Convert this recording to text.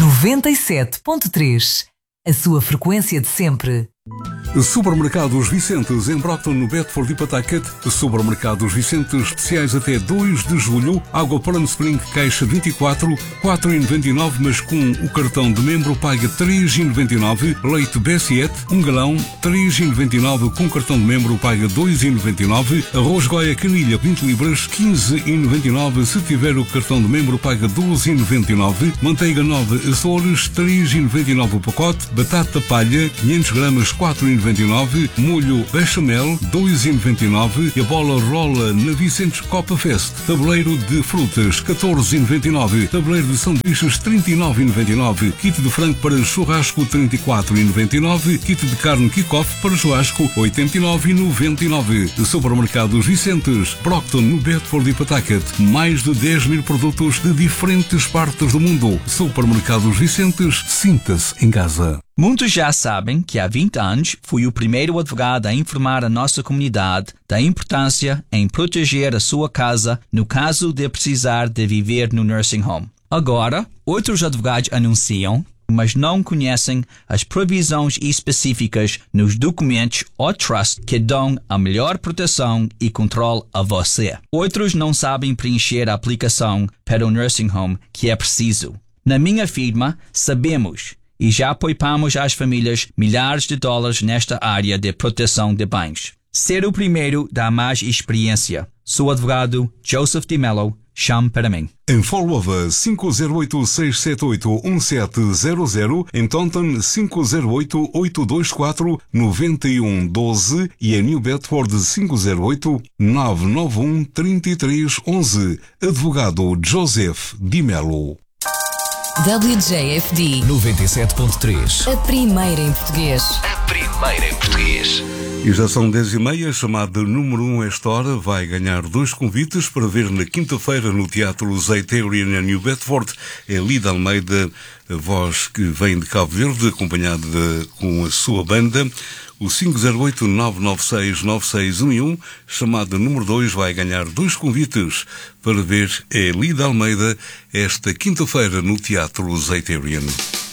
97.3, a sua frequência de sempre. Supermercados Vicentes, em Brockton, no Bedford e Pawtucket. Supermercados Vicentes, especiais até 2 de julho. Água Palm Spring, caixa 24, 4,99, mas com o cartão de membro paga 3,99. Leite Bessiette, 1 galão, 3,99, com cartão de membro paga 2,99. Arroz Goia Canilha, 20 libras, 15,99. Se tiver o cartão de membro paga 12,99. Manteiga 9 Açores, 3,99 o pacote. Batata palha, 500 gramas, 4,99. Molho bechamel, 2,99. E a bola rola na Vicentes Copa Fest. Tabuleiro de frutas, 14,99. Tabuleiro de sanduíches, 39,99. Kit de frango para churrasco, 34,99. Kit de carne kick-off para churrasco, 89,99. Supermercados Vicentes, Brockton, no Bedford e Pawtucket. Mais de 10 mil produtos de diferentes partes do mundo. Supermercados Vicentes, sinta-se em casa. Muitos já sabem que há 20 anos fui o primeiro advogado a informar a nossa comunidade da importância em proteger a sua casa no caso de precisar de viver no nursing home. Agora, outros advogados anunciam, mas não conhecem as provisões específicas nos documentos ou trust que dão a melhor proteção e controle a você. Outros não sabem preencher a aplicação para o nursing home que é preciso. Na minha firma, sabemos e já poupamos às famílias milhares de dólares nesta área de proteção de bens. Ser o primeiro dá mais experiência. Sou advogado Joseph DiMello. Chame para mim. Em Fall River, 508-678-1700. Em Taunton, 508-824-9112. E em New Bedford, 508-991-3311. Advogado Joseph DiMello. WJFD 97.3, a primeira em português. a primeira em português. E já são 10h30, a chamada número 1 esta hora vai ganhar 2 convites para ver na quinta-feira no Teatro Zeiterion em New Bedford. É Lida Almeida, a voz que vem de Cabo Verde, acompanhada com a sua banda. O 508-996-9611, chamada número 2, vai ganhar 2 convites para ver a Lida Almeida esta quinta-feira no Teatro Zeiterion.